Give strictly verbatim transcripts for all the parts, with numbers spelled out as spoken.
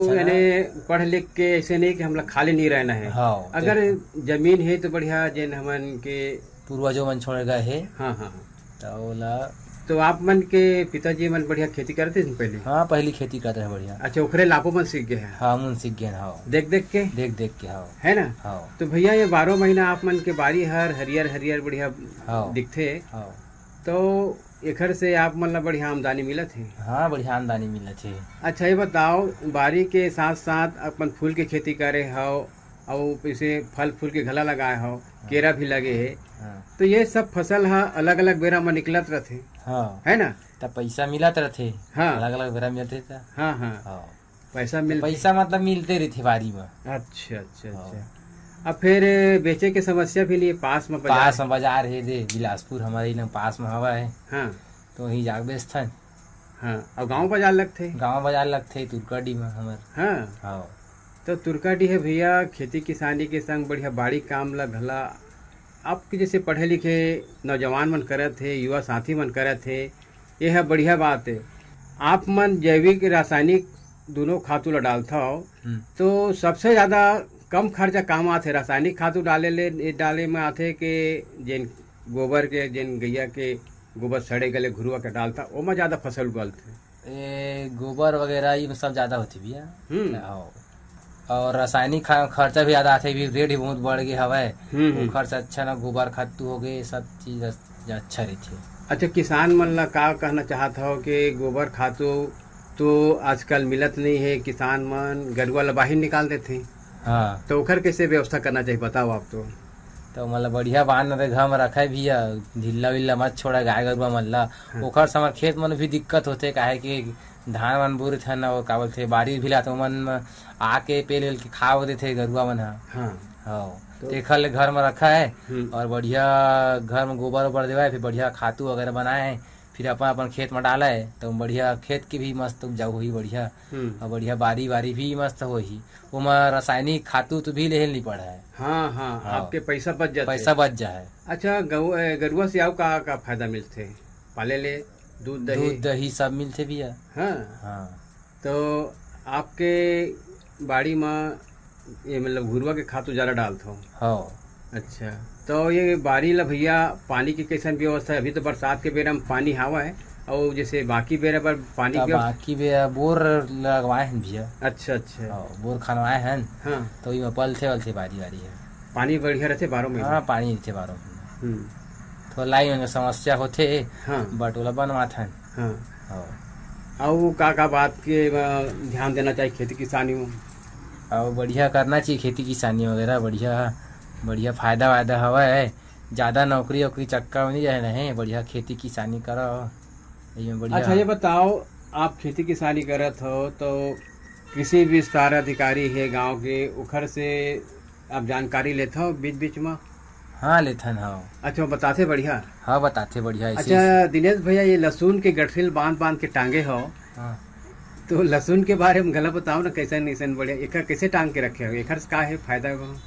यानी पढ़ लिख के ऐसे नहीं कि हम लोग खाली नहीं रहना है। हाँ, अगर जमीन है तो बढ़िया जेन हमन के पूर्वजों मन छोड़ गए है। हाँ हाँ तो ओला तो आप मन के पिताजी मन बढ़िया खेती करते थे पहले? हाँ, पहली खेती करते हैं बढ़िया। अच्छा, ओखरे लापो मन सीख गए हैं? हाँ, मन सीख गए। हाँ, देख देख के देख देख के। हाँ, है ना। हाँ, तो भैया ये बारह महीना आप मन के बारी हर हरियर हरियर बढ़िया हाँ दिखते। हाँ, तो एखर से आप मन ला बढ़िया आमदनी मिलत है? हाँ, बढ़िया आमदनी मिलत है। अच्छा, ये बताओ बारी के साथ साथ अपन फूल के खेती करे हो और इसे फल फूल के घला लगाए हो, केरा भी लगे है। हाँ, तो ये सब फसल हा अलग अलग बेरा में निकलत रहते, हाँ, है ना। तब पैसा मिलत रहते। हाँ, अलग अलग बेरा मिलते था। हाँ हाँ हाँ, पैसा मिल पैसा मतलब मिलते रहते बारी में। अच्छा अच्छा हाँ। अच्छा। अब फिर बेचे के समस्या भी नहीं, पास में बाजार पास में बाजार है दे बिलासपुर हमारे यहाँ पास में हवा है। हाँ तो वही जाग बेचते। हाँ। और गांव बाजार लगते? गाँव बाजार लगते तुरकड़ी में हमारे। हाँ। हाँ, तो तुरकाडी है भैया, खेती किसानी के संग बढ़िया बाड़ी काम ला भला आपके जैसे पढ़े लिखे नौजवान मन करत थे, युवा साथी मन करत थे, ये है बढ़िया बात है। आप मन जैविक रासायनिक दोनों खातू ला डालता हो तो सबसे ज्यादा कम खर्चा काम आते? रासायनिक खातू डाले ले डाले में आते के जिन गोबर के जिन गैया के गोबर सड़े गले घुरुआ के डालता ओमा ज्यादा फसल उगलते? ये गोबर वगैरह ये सब ज्यादा होती भैया। हम्म। हाँ, और रासायनिक खर्चा भी ज्यादा आते भी, रेट भी बहुत बढ़ गए हवा है। वो खर्च अच्छा ना, गोबर खातू हो गए, सब चीज अच्छा रहती है। अच्छा, किसान मन ला का कहना चाहता हो कि गोबर खातू तो आजकल मिलत नहीं है, किसान मन गरुआ ला बाहर निकाल देते। हाँ, तो ओखर कैसे व्यवस्था करना चाहिए बताओ आप। तो तो मतलब बढ़िया बांध दे घर में रखे भी है, ढिल्ला विल्ला मत छोड़ा गाय गरुआ मन ला। ओखर से हमारे खेत मन भी दिक्कत होते, काहे कि धान मन बोरे थे ना, वो का बोलते बारिश भी लाते मन आके पेल वेल के खा देते गरुआ मन। हाँ, हाँ, देखा ले घर में रखा है और बढ़िया घर में गोबर वोबर देवा है, फिर बढ़िया खातू वगैरह बनाए है, फिर अपन अपन खेत में डाला है तो बढ़िया खेत की भी मस्त उपजाऊ हुई बढ़िया। और बढ़िया बारी बारी भी मस्त हुई। उमा रासायनिक खातू तो भी ले नहीं पड़ा है। हाँ, हाँ, हाँ, आपके पैसा बच जाता, पैसा बच जाए। अच्छा, गरुआ से आओ का का फायदा मिलते? पाले ले दूध दही दूध दही सब मिलते भी है। हाँ हाँ। तो आपके बाड़ी में ये मतलब घुरुआ के खातू ज्यादा डालते हो? हाँ। अच्छा, तो ये बारी ला भैया पानी की कैसन व्यवस्था है? अभी तो बरसात के बेरा में पानी हवा है और जैसे बाकी बेरा पर पानी के बाकी बेरा बोर लगवाए हैं भैया। अच्छा अच्छा, बोर खनवाए हैं। हाँ, तो ये पलथे वलथे बारी बारी है, पानी बढ़िया रहते बारह महीने। हाँ, पानी रहते बारह महीने। तो लाइन में समस्या होते। हाँ, बट ओला बनवाते हैं। हाँ, और का का बात के ध्यान देना चाहिए खेती किसानी में? और बढ़िया करना चाहिए खेती किसानी वगैरह, बढ़िया बढ़िया फायदा वायदा हवा है। ज्यादा नौकरी वोकरी चक्का में नहीं जाए नहीं, बढ़िया खेती किसानी करो। अच्छा, ये बताओ आप खेती किसानी करत हो तो कृषि विस्तार अधिकारी है गांव के, उखर से आप जानकारी लेते हो बीच बीच में? हाँ, लेते हैं। हाँ, अच्छा, बताते बढ़िया? हाँ, बताते बढ़िया। अच्छा दिनेश भैया, ये लहसुन के गठरिल बांध बांध के टांगे हो। हाँ, तो लहसुन के बारे में गला बताओ ना, कैसे नहीं बढ़िया एक कैसे टांग के रखे हो? एक का है फायदा?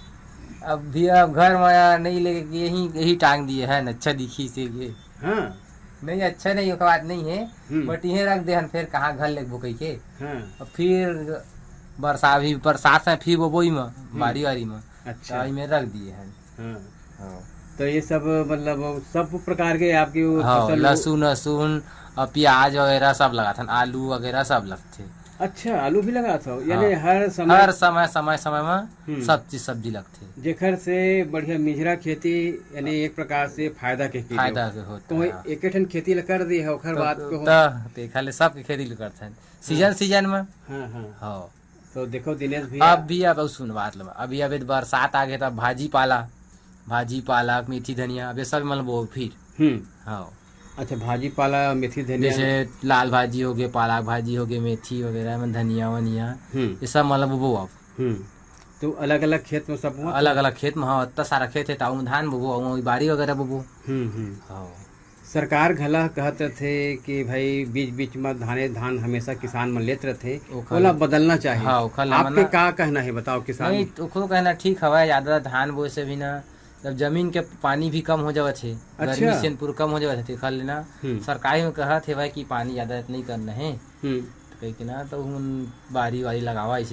अब भी अब घर में नहीं लेके यही यही टांग दिए है, अच्छा दिखी से ये। हाँ, नहीं अच्छा नहीं हो बात नहीं है, बट यही रख दे फिर कहाँ घर ले बुकई के। हाँ, फिर बरसात भी बरसात में फिर वो बोई में बारी वारी में। अच्छा, में रख दिए हैं। हाँ, हाँ, तो ये सब मतलब सब प्रकार के आपकी हाँ, लहसुन लहसुन और प्याज वगैरह सब लगाते हैं, आलू वगैरह सब लगते। अच्छा, आलू भी लगाते हो? यानी हर समय हर समय समय समय में सब चीज सब्जी लगती है, जेखर से बढ़िया मिजरा खेती यानी एक प्रकार से फायदा के फायदा के हो। तो एक ठन खेती कर दी है ओखर बात को देखा ले सब खेती करते हैं सीजन सीजन में। हाँ हाँ। तो देखो दिनेश भी अब भी अब सुन बात लो, अभी अभी बरसात आ गया था, भाजी पाला भाजी पालक मेथी धनिया अब सब मतलब वो फिर। हाँ, अच्छा, भाजी पाला मेथी धनिया, जैसे लाल भाजी हो गए, पालक भाजी हो गए, मेथी वगैरह में धनिया वनिया ये सब मतलब वो अब तो अलग अलग खेत में सब अलग अलग खेत में। हाँ, इतना सारा खेत है, ताऊ धान बोबो, बारी वगैरह बोबो। हाँ, सरकार घला कहते थे कि भाई बीच बीच में धाने धान हमेशा किसान में लेते रहते, ओला बदलना चाहिए। हाँ, आपके क्या कहना है बताओ? किसान नहीं तो कहना ठीक हवा, ज्यादा धान बोए से भी ना जब जमीन के पानी भी कम हो जावे थे। अच्छा, गर्मी से पूरा कम हो जावे थे। खा लेना सरकारी में कहा थे भाई कि पानी ज्यादा नहीं करना है, तो कही कि ना तो उन बारी वारी लगावा